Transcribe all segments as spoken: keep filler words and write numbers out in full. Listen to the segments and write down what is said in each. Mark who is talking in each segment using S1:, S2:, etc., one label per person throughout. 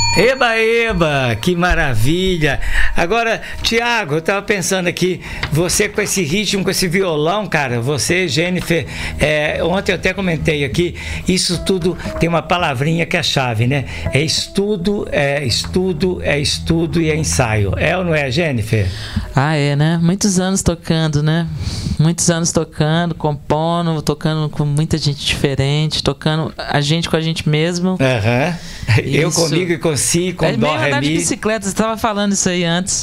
S1: Eba, eba, que maravilha. Agora, Tiago, eu estava pensando aqui, você com esse ritmo, com esse violão, cara, você, Jennifer, é, ontem eu até comentei aqui, isso tudo tem uma palavrinha que é a chave, né? É estudo, é estudo, é estudo e é ensaio. É ou não é, Jennifer?
S2: Ah, é, né? Muitos anos tocando, né? Muitos anos tocando, compondo, tocando com muita gente diferente, tocando a gente com a gente mesmo.
S1: Aham. Uhum. Eu comigo e com si, com
S2: é
S1: dó,
S2: meio andar
S1: ré,
S2: de
S1: mi.
S2: bicicleta, você estava falando isso aí antes.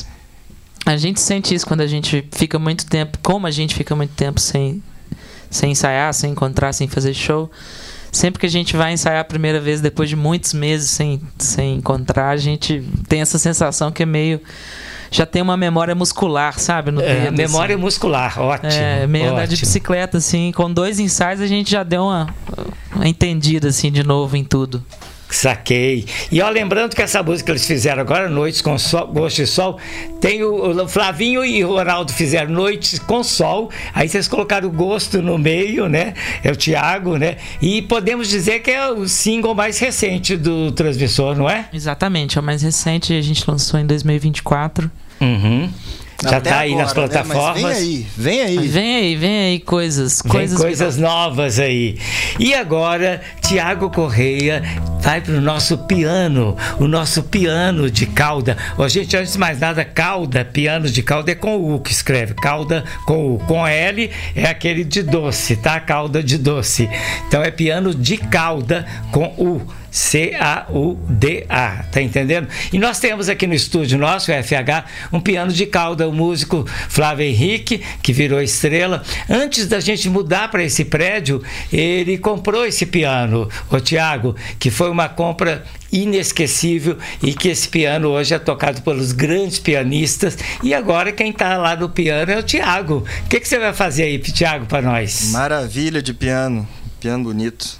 S2: A gente sente isso quando a gente fica muito tempo, como a gente fica muito tempo sem, sem ensaiar, sem encontrar, sem fazer show. Sempre que a gente vai ensaiar a primeira vez, depois de muitos meses sem, sem encontrar, a gente tem essa sensação que é meio... Já tem uma memória muscular, sabe? No
S1: é,
S2: dedo,
S1: memória
S2: assim.
S1: muscular, ótimo.
S2: É, meio
S1: ótimo.
S2: andar de bicicleta, assim. Com dois ensaios a gente já deu uma, uma entendida, assim, de novo em tudo.
S1: Saquei. E ó, lembrando que essa música que eles fizeram agora, Noites com Sol, Gosto de Sol, tem o, o Flavinho e o Ronaldo fizeram Noites com Sol, aí vocês colocaram o Gosto no meio, né? É o Tiago, né? E podemos dizer que é o single mais recente do Transmissor, não é?
S2: Exatamente, é o mais recente, a gente lançou em dois mil e vinte e quatro.
S1: Uhum.
S3: Não,
S1: já tá aí
S3: agora,
S1: nas plataformas.
S3: Né? Mas vem aí, vem aí.
S2: Vem aí, vem aí coisas.
S1: Vem
S2: Coisas,
S1: coisas novas aí. E agora, Tiago Correia vai pro nosso piano, o nosso piano de cauda. Ó, gente, antes de mais nada, cauda, piano de cauda é com U que escreve. Cauda com U. Com L é aquele de doce, tá? Cauda de doce. Então é piano de cauda com U. C A U D A, tá entendendo? E nós temos aqui no estúdio nosso, o F H, um piano de cauda, o músico Flávio Henrique, que virou estrela. Antes da gente mudar para esse prédio, ele comprou esse piano, o Tiago, que foi uma compra inesquecível e que esse piano hoje é tocado pelos grandes pianistas. E agora quem está lá no piano é o Tiago. O que, que você vai fazer aí, Tiago, para nós?
S3: Maravilha de piano, piano bonito.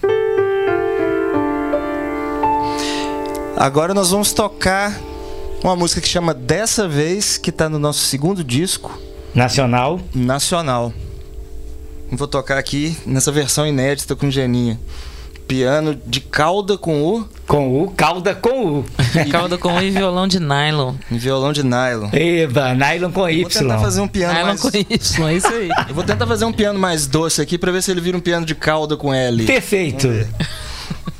S3: Agora nós vamos tocar uma música que chama Dessa Vez, que está no nosso segundo disco.
S1: Nacional.
S3: Nacional. Vou tocar aqui nessa versão inédita com Geninha. Piano de cauda com U.
S1: Com U, cauda com U.
S2: Cauda com U e violão de nylon.
S3: E violão de nylon.
S1: Eba, nylon com Y.
S3: Vou tentar fazer um piano
S2: Nylon
S3: mais...
S2: com Y, é isso aí.
S3: Eu vou tentar fazer um piano mais doce aqui pra ver se ele vira um piano de cauda com L.
S1: Perfeito.